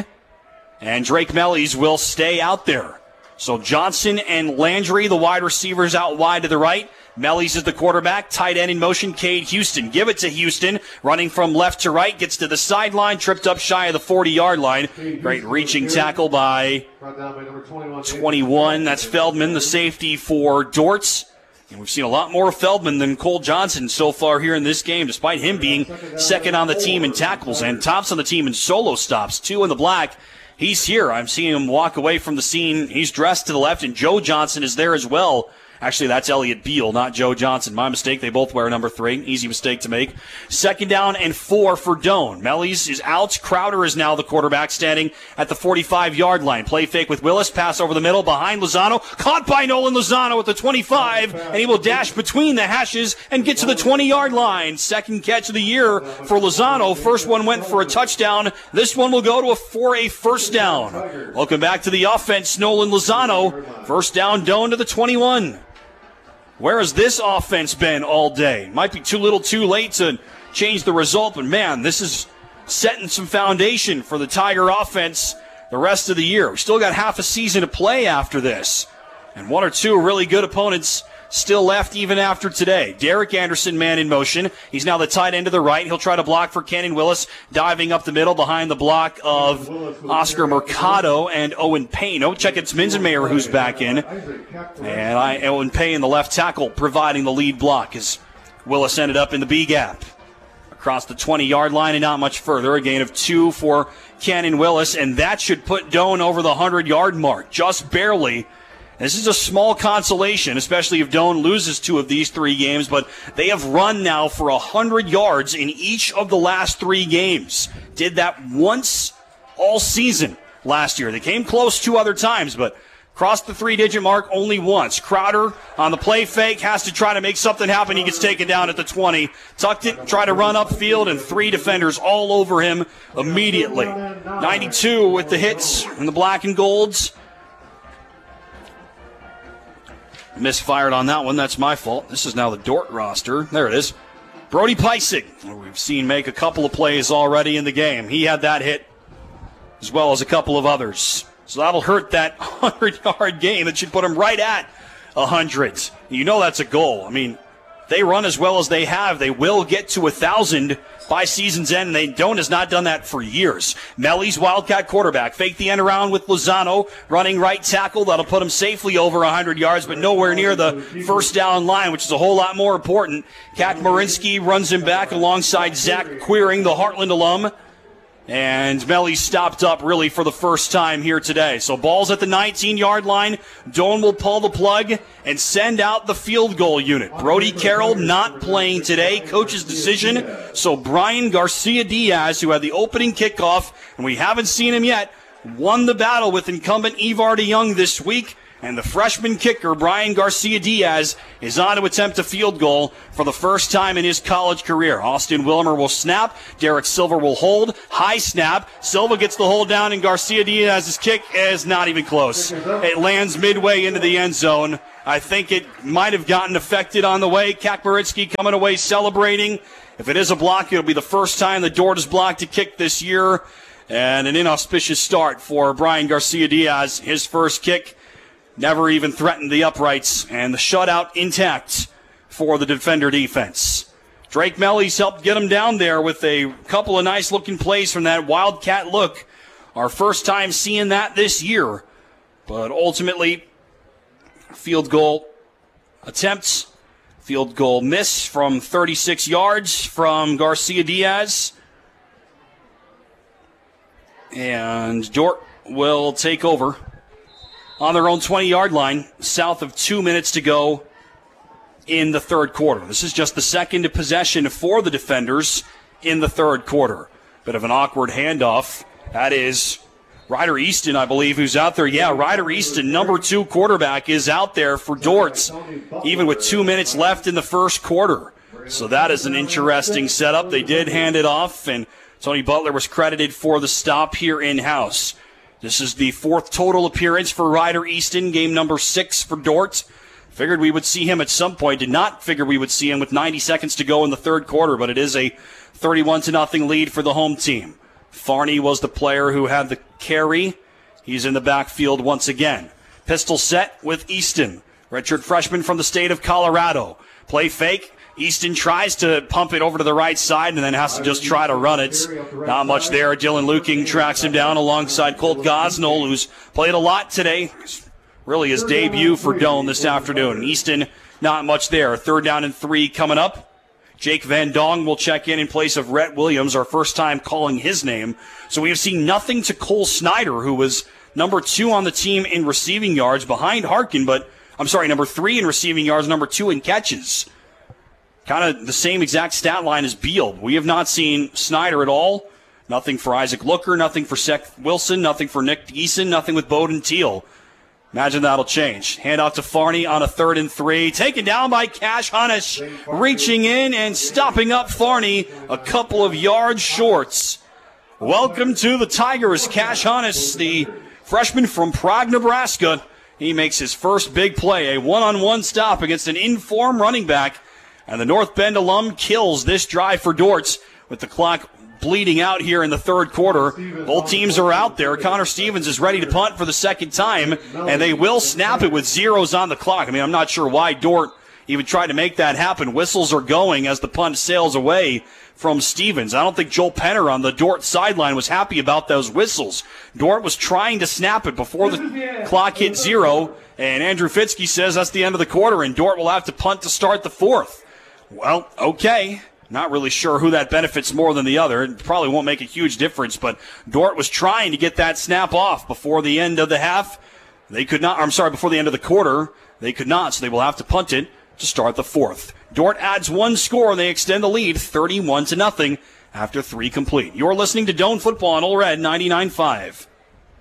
and Drake Mellies will stay out there. So Johnson and Landry, the wide receivers, out wide to the right. Mellies is the quarterback. Tight end in motion, Cade Houston. Give it to Houston. Running from left to right. Gets to the sideline. Tripped up shy of the forty-yard line. Great reaching tackle by twenty-one. That's Feldman, the safety for Dortz. And we've seen a lot more of Feldman than Cole Johnson so far here in this game, despite him being second on the team in tackles and tops on the team in solo stops. Two in the black. He's here. I'm seeing him walk away from the scene. He's dressed to the left, and Joe Johnson is there as well. Actually, that's Elliott Beal, not Joe Johnson. My mistake. They both wear number three. Easy mistake to make. Second down and four for Doane. Mellies is out. Crowder is now the quarterback, standing at the forty-five-yard line. Play fake with Willis. Pass over the middle behind Lozano. Caught by Nolan Lozano at the twenty-five, and he will dash between the hashes and get to the twenty-yard line. Second catch of the year for Lozano. First one went for a touchdown. This one will go to a for a first down. Welcome back to the offense, Nolan Lozano. First down, Doane to the twenty-one. Where has this offense been all day? Might be too little too late to change the result, but man, this is setting some foundation for the Tiger offense the rest of the year. We still got half a season to play after this, and one or two really good opponents still left even after today. Derek Anderson, man in motion. He's now the tight end to the right. He'll try to block for Kenan Willis, diving up the middle behind the block of Oscar Mercado and Owen Payne. Oh, check it's Minzenmayer who's back in. And I, Owen Payne, the left tackle, providing the lead block as Willis ended up in the B-gap. Across the twenty-yard line and not much further. A gain of two for Kenan Willis, and that should put Doane over the hundred-yard mark, just barely. This is a small consolation, especially if Doane loses two of these three games, but they have run now for one hundred yards in each of the last three games. Did that once all season last year. They came close two other times, but crossed the three-digit mark only once. Crowder on the play fake has to try to make something happen. He gets taken down at the twenty. Tucked it, tried to run upfield, and three defenders all over him immediately. ninety-two with the hits and the black and golds. Misfired on that one. That's my fault. This is now the Dort roster. There it is. Brody Pysik, we've seen make a couple of plays already in the game. He had that hit as well as a couple of others. So that'll hurt that hundred-yard game. It should put him right at one hundred. You know that's a goal. I mean, they run as well as they have. They will get to one thousand by season's end, and they don't has not done that for years. Melly's Wildcat quarterback. Fake the end around with Lozano, running right tackle. That'll put him safely over one hundred yards, but nowhere near the first down line, which is a whole lot more important. Kakmarinsky runs him back alongside Zach Queering, the Heartland alum. And Melly stopped up really for the first time here today. So ball's at the nineteen-yard line. Doan will pull the plug and send out the field goal unit. Brody Carroll not playing today. Coach's decision. So Brian Garcia-Diaz, who had the opening kickoff, and we haven't seen him yet, won the battle with incumbent Ivar DeYoung this week. And the freshman kicker, Brian Garcia-Diaz, is on to attempt a field goal for the first time in his college career. Austin Wilmer will snap. Derek Silver will hold. High snap. Silva gets the hold down, and Garcia-Diaz's kick is not even close. It lands midway into the end zone. I think it might have gotten affected on the way. Kakmarinsky coming away celebrating. If it is a block, it'll be the first time the Dort has blocked a kick this year. And an inauspicious start for Brian Garcia-Diaz. His first kick never even threatened the uprights, and the shutout intact for the defender defense. Drake Melly's helped get him down there with a couple of nice-looking plays from that Wildcat look. Our first time seeing that this year. But ultimately, field goal attempts, field goal miss from thirty-six yards from Garcia-Diaz. And Dort will take over on their own twenty-yard line, south of two minutes to go in the third quarter. This is just the second possession for the defenders in the third quarter. Bit of an awkward handoff. That is Ryder Easton, I believe, who's out there. Yeah, Ryder Easton, number two quarterback, is out there for Dortz, even with two minutes left in the first quarter. So that is an interesting setup. They did hand it off, and Tony Butler was credited for the stop here in-house. This is the fourth total appearance for Ryder Easton, game number six for Dort. Figured we would see him at some point. Did not figure we would see him with ninety seconds to go in the third quarter, but it is a thirty-one to nothing lead for the home team. Farney was the player who had the carry. He's in the backfield once again. Pistol set with Easton, redshirt freshman from the state of Colorado. Play fake. Easton tries to pump it over to the right side and then has to just try to run it. Not much there. Dylan Luking tracks him down alongside Colt Gosnell, who's played a lot today. Really his debut for Doan this afternoon. Easton, not much there. Third down and three coming up. Jake Van Dong will check in in place of Rhett Williams, our first time calling his name. So we have seen nothing to Cole Snyder, who was number two on the team in receiving yards behind Harkin, but I'm sorry, number three in receiving yards, number two in catches. Kind of the same exact stat line as Beal. We have not seen Snyder at all. Nothing for Isaac Looker, nothing for Seth Wilson, nothing for Nick Eason, nothing with Bowden Teal. Imagine that'll change. Hand out to Farney on a third and three. Taken down by Cash Hunnish. Reaching in and stopping up Farney a couple of yards short. Welcome to the Tigers. Cash Hunnish, the freshman from Prague, Nebraska. He makes his first big play, a one-on-one stop against an in-form running back. And the North Bend alum kills this drive for Dortz with the clock bleeding out here in the third quarter. Both teams are out there. Connor Stevens is ready to punt for the second time, and they will snap it with zeros on the clock. I mean, I'm not sure why Dort even tried to make that happen. Whistles are going as the punt sails away from Stevens. I don't think Joel Penner on the Dort sideline was happy about those whistles. Dort was trying to snap it before the clock hit zero, and Andrew Fitzke says that's the end of the quarter, and Dort will have to punt to start the fourth. Well, okay. Not really sure who that benefits more than the other. It probably won't make a huge difference, but Dort was trying to get that snap off before the end of the half. They could not, I'm sorry, before the end of the quarter. They could not, so they will have to punt it to start the fourth. Dort adds one score, and they extend the lead thirty-one to nothing after three complete. You're listening to Doan Football on Old Red ninety-nine point five.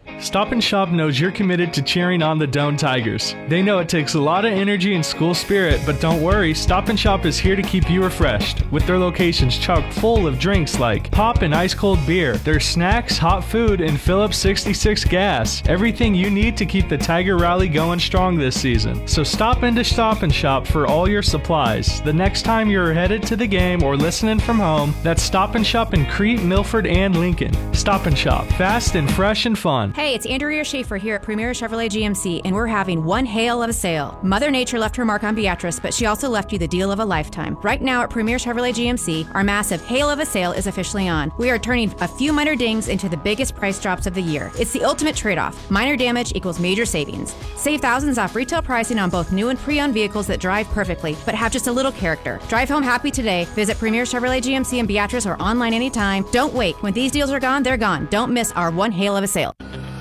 Stop and Shop knows you're committed to cheering on the Doane Tigers. They know it takes a lot of energy and school spirit, but don't worry, Stop and Shop is here to keep you refreshed, with their locations chock full of drinks like pop and ice-cold beer, their snacks, hot food, and Phillips sixty-six gas. Everything you need to keep the Tiger Rally going strong this season. So stop into Stop and Shop for all your supplies. The next time you're headed to the game or listening from home, that's Stop and Shop in Crete, Milford, and Lincoln. Stop and Shop, fast and fresh and fun. Hey, it's Andrea Schaefer here at Premier Chevrolet G M C, and we're having one hail of a sale. Mother Nature left her mark on Beatrice, but she also left you the deal of a lifetime. Right now at Premier Chevrolet G M C, our massive hail of a sale is officially on. We are turning a few minor dings into the biggest price drops of the year. It's the ultimate trade-off. Minor damage equals major savings. Save thousands off retail pricing on both new and pre-owned vehicles that drive perfectly, but have just a little character. Drive home happy today. Visit Premier Chevrolet G M C in Beatrice or online anytime. Don't wait. When these deals are gone, they're gone. Don't miss our one hail of a sale.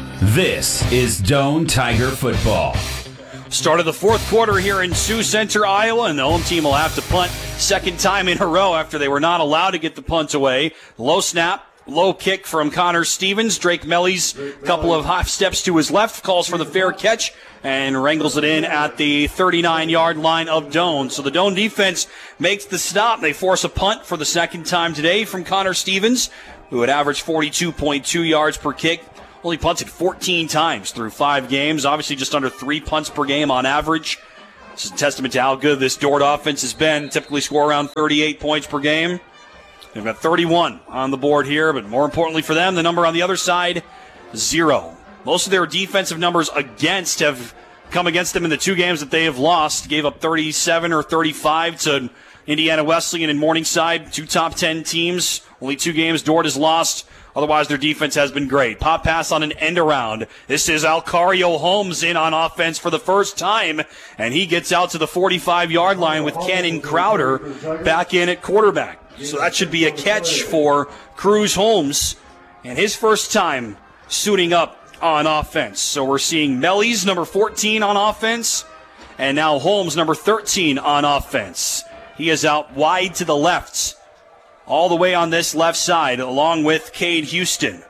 This is Doane Tiger football. Start of the fourth quarter here in Sioux Center, Iowa, and the home team will have to punt second time in a row after they were not allowed to get the punt away. Low snap, low kick from Connor Stevens. Drake Melly's couple of half steps to his left, calls for the fair catch, and wrangles it in at the thirty-nine-yard line of Doane. So the Doane defense makes the stop. They force a punt for the second time today from Connor Stevens, who had averaged forty-two point two yards per kick. Only punted fourteen times through five games. Obviously just under three punts per game on average. This is a testament to how good this Dordt offense has been. Typically score around thirty-eight points per game. They've got thirty-one on the board here, but more importantly for them, the number on the other side, zero. Most of their defensive numbers against have come against them in the two games that they have lost. Gave up thirty-seven or thirty-five to Indiana Wesleyan and Morningside, two top ten teams. Only two games Dordt has lost. Otherwise, their defense has been great. Pop pass on an end around. This is Alcario Holmes in on offense for the first time, and he gets out to the forty-five-yard line with Cannon Crowder back in at quarterback. So that should be a catch for Cruz Holmes, and his first time suiting up on offense. So we're seeing Melly's number fourteen on offense, and now Holmes number thirteen on offense. He is out wide to the left, all the way on this left side, along with Cade Houston.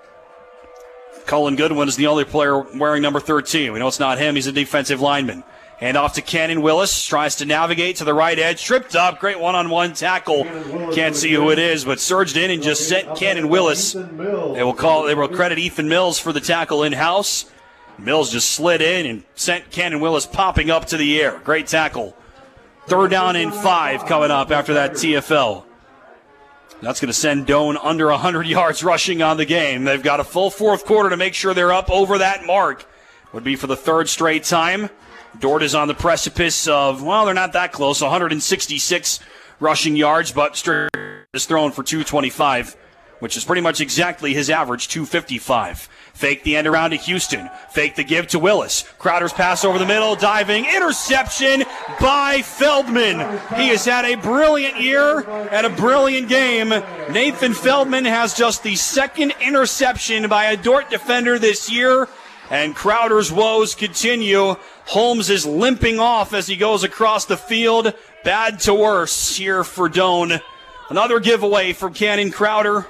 Cullen Goodwin is the only player wearing number thirteen. We know it's not him. He's a defensive lineman. Hand off to Cannon Willis. Tries to navigate to the right edge. Tripped up. Great one-on-one tackle. Can't see who it is, but surged in and just sent Cannon Willis. They will call. They will credit Ethan Mills for the tackle in-house. Mills just slid in and sent Cannon Willis popping up to the air. Great tackle. Third down and five coming up after that T F L. That's going to send Doane under one hundred yards rushing on the game. They've got a full fourth quarter to make sure they're up over that mark. Would be for the third straight time. Dordt is on the precipice of, well, they're not that close, one hundred sixty-six rushing yards, but Stricker is thrown for two twenty-five, which is pretty much exactly his average, two fifty-five. Fake the end around to Houston. Fake the give to Willis. Crowder's pass over the middle. Diving. Interception by Feldman. He has had a brilliant year and a brilliant game. Nathan Feldman has just the second interception by a Dordt defender this year. And Crowder's woes continue. Holmes is limping off as he goes across the field. Bad to worse here for Doane. Another giveaway from Cannon Crowder.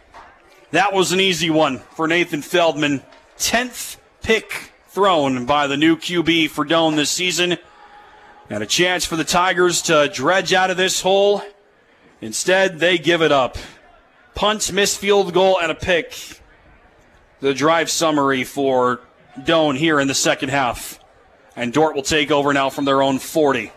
That was an easy one for Nathan Feldman. Tenth pick thrown by the new Q B for Doane this season. And a chance for the Tigers to dredge out of this hole. Instead, they give it up. Punt, missed field goal, and a pick. The drive summary for Doane here in the second half. And Dordt will take over now from their own forty.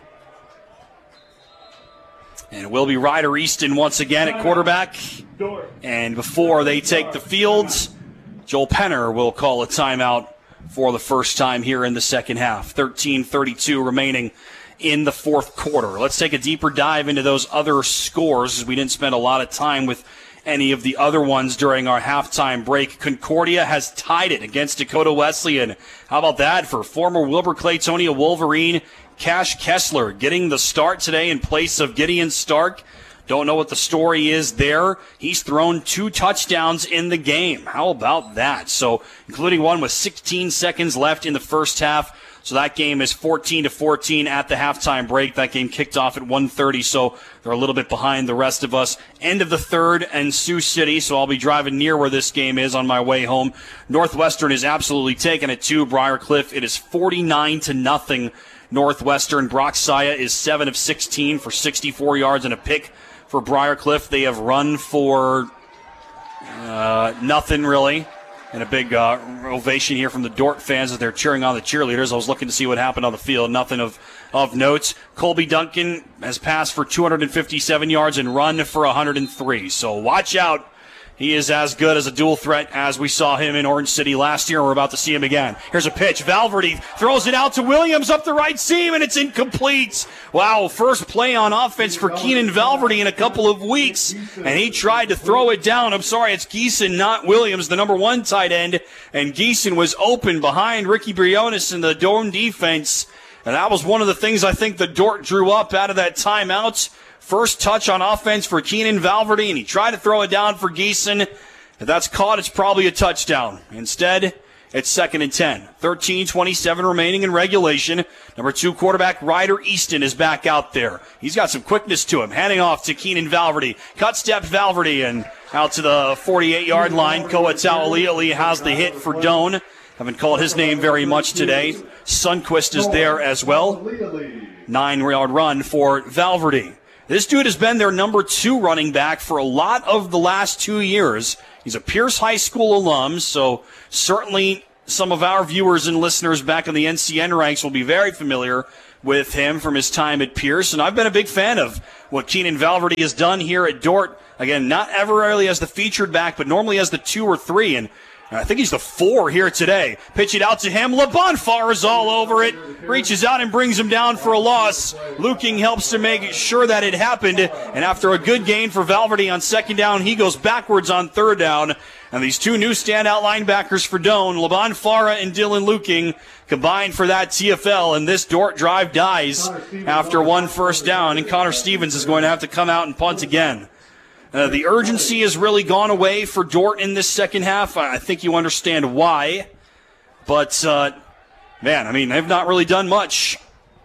And it will be Ryder Easton once again at quarterback. And before they take the field, Joel Penner will call a timeout for the first time here in the second half. thirteen thirty-two remaining in the fourth quarter. Let's take a deeper dive into those other scores, as we didn't spend a lot of time with any of the other ones during our halftime break. Concordia has tied it against Dakota Wesleyan. How about that for former Wilbur Claytonia Wolverine Cash Kessler getting the start today in place of Gideon Stark? Don't know what the story is there. He's thrown two touchdowns in the game. How about that? So, including one with sixteen seconds left in the first half. So that game is fourteen to fourteen at the halftime break. That game kicked off at one thirty, so they're a little bit behind the rest of us. End of the third and Sioux City, so I'll be driving near where this game is on my way home. Northwestern is absolutely taking it to Briar Cliff. It is forty-nine to nothing. Northwestern. Brock Saya is seven of sixteen for sixty-four yards and a pick for Briar Cliff. They have run for uh, nothing really. And a big uh, ovation here from the Dordt fans as they're cheering on the cheerleaders. I was looking to see what happened on the field. Nothing of, of note. Colby Duncan has passed for two hundred fifty-seven yards and run for one hundred three. So watch out. He is as good as a dual threat as we saw him in Orange City last year, and we're about to see him again. Here's a pitch. Valverde throws it out to Williams up the right seam, and it's incomplete. Wow, first play on offense for Keenan Valverde in a couple of weeks, and he tried to throw it down. I'm sorry, it's Geeson, not Williams, the number one tight end, and Geeson was open behind Ricky Briones in the Dordt defense, and that was one of the things I think the Dordt drew up out of that timeout. First touch on offense for Keenan Valverde, and he tried to throw it down for Geeson. If that's caught, it's probably a touchdown. Instead, it's second and ten. thirteen twenty-seven remaining in regulation. Number two quarterback Ryder Easton is back out there. He's got some quickness to him. Handing off to Keenan Valverde. Cut step Valverde and out to the forty-eight-yard line. Koa Ta'ali'ali has the hit for Doan. Haven't called his name very much today. Sunquist is there as well. Nine-yard run for Valverde. This dude has been their number two running back for a lot of the last two years. He's a Pierce High School alum, so certainly some of our viewers and listeners back in the N C N ranks will be very familiar with him from his time at Pierce, and I've been a big fan of what Keenan Valverde has done here at Dordt. Again, not ever really as the featured back, but normally as the two or three, and I think he's the four here today. Pitch it out to him. LeBonfar is all over it. Reaches out and brings him down for a loss. Luking helps to make sure that it happened. And after a good gain for Valverde on second down, he goes backwards on third down. And these two new standout linebackers for Doan, LeBonfar and Dylan Luking, combined for that T F L. And this Dordt drive dies after one first down. And Connor Stevens is going to have to come out and punt again. Uh, the urgency has really gone away for Dordt in this second half. I think you understand why. But, uh, man, I mean, they've not really done much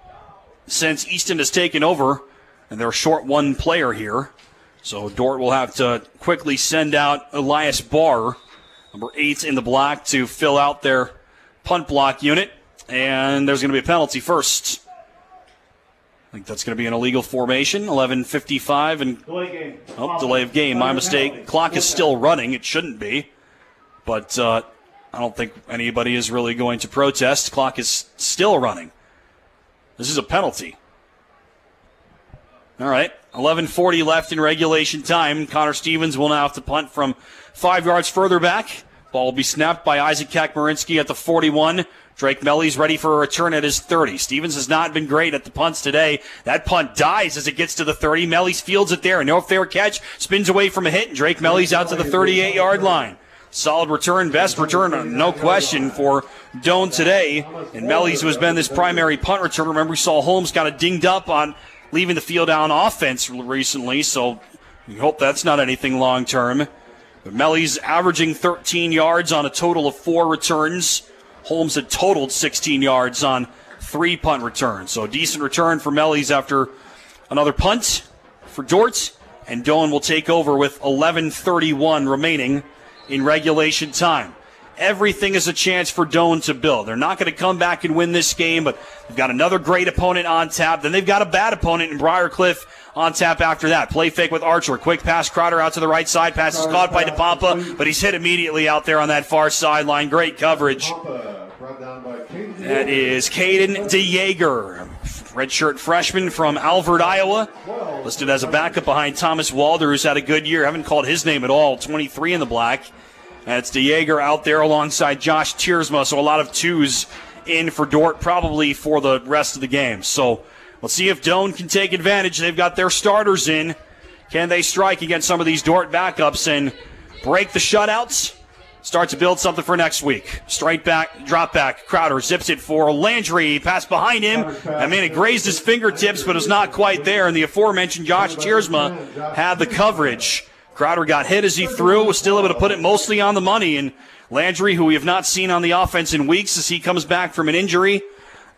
since Easton has taken over. And they're short one player here. So Dordt will have to quickly send out Elias Barr, number eight in the black, to fill out their punt block unit. And there's going to be a penalty first. I think that's going to be an illegal formation. eleven fifty-five and Delay game. Oh, delay of game. My mistake. Clock is still running. It shouldn't be. But uh, I don't think anybody is really going to protest. Clock is still running. This is a penalty. All right. eleven forty left in regulation time. Connor Stevens will now have to punt from five yards further back. Ball will be snapped by Isaac Kakmarinsky at the forty-one. Drake Melly's ready for a return at his thirty. Stevens has not been great at the punts today. That punt dies as it gets to the thirty. Melly's fields it there. No fair catch. Spins away from a hit, and Drake Melly's out to the thirty-eight-yard line. Solid return, best return, no question, for Doan today. And Melly's, who has been this primary punt returner. Remember, we saw Holmes kind of dinged up on leaving the field on offense recently, so we hope that's not anything long-term. But Melly's averaging thirteen yards on a total of four returns. Holmes had totaled sixteen yards on three punt returns. So a decent return for Melly's after another punt for Dordt. And Doan will take over with eleven thirty-one remaining in regulation time. Everything is a chance for Doan to build. They're not going to come back and win this game, but they've got another great opponent on tap. Then they've got a bad opponent in Briar Cliff on tap after that. Play fake with Archer. Quick pass, Crowder out to the right side. Pass is caught by DePompa, but he's hit immediately out there on that far sideline. Great coverage. That is Caden DeJager, redshirt freshman from Alvord, Iowa. Listed as a backup behind Thomas Walder, who's had a good year. Haven't called his name at all. twenty-three in the black. That's DeJager out there alongside Josh Tiersma. So a lot of twos in for Dordt, probably for the rest of the game. So let's see if Doan can take advantage. They've got their starters in. Can they strike against some of these Dordt backups and break the shutouts? Start to build something for next week. Straight back, drop back. Crowder zips it for Landry. Pass behind him. I mean, it grazed his fingertips, but it was not quite there. And the aforementioned Josh Tiersma had the coverage. Crowder got hit as he threw, was still able to put it mostly on the money. And Landry, who we have not seen on the offense in weeks as he comes back from an injury,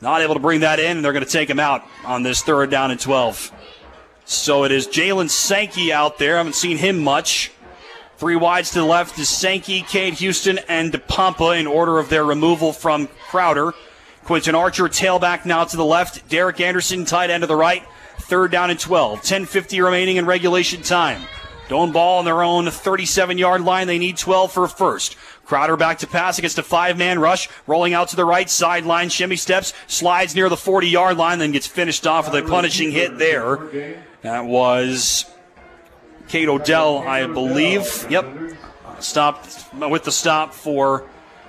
Not able to bring that in, and they're going to take him out on this third down and twelve. So it is Jalen Sankey out there. I haven't seen him much. Three wides to the left is Sankey, Cade Houston, and DePompa in order of their removal from Crowder. Quinton Archer, tailback now to the left. Derek Anderson, tight end to the right. Third down and twelve. ten fifty remaining in regulation time. Doan ball on their own thirty-seven-yard line. They need twelve for a first. Crowder back to pass against a five-man rush. Rolling out to the right sideline. Shimmy steps, slides near the forty-yard line, then gets finished off with a punishing hit there. That was Cade Odell, I believe. Yep. Stopped with the stop for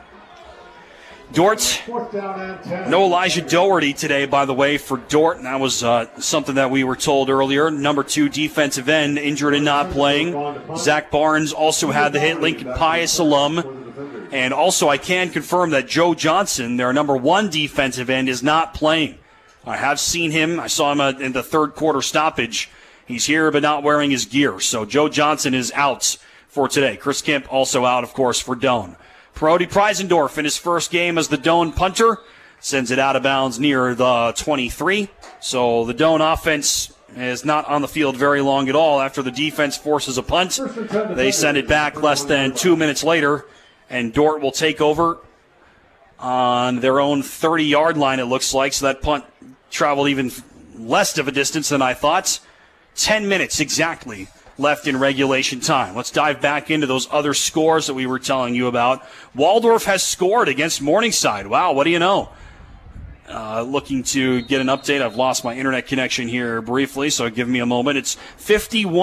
Dort. No Elijah Doherty today, by the way, for Dort. And that was uh, something that we were told earlier. Number two defensive end, injured and not playing. Zach Barnes also had the hit. Lincoln Pius alum. And also, I can confirm that Joe Johnson, their number one defensive end, is not playing. I have seen him. I saw him uh, in the third quarter stoppage. He's here but not wearing his gear. So Joe Johnson is out for today. Chris Kemp also out, of course, for Doan. Brody Preisendorf in his first game as the Doan punter sends it out of bounds near the twenty-three. So the Doan offense is not on the field very long at all. After the defense forces a punt, they send it back less than two minutes later, and Dort will take over on their own thirty-yard line, it looks like. So that punt traveled even less of a distance than I thought. Ten minutes exactly left in regulation time. Let's dive back into those other scores that we were telling you about. Waldorf has scored against Morningside. Wow, what do you know? Uh, looking to get an update. I've lost my internet connection here briefly, so give me a moment. It's fifty-one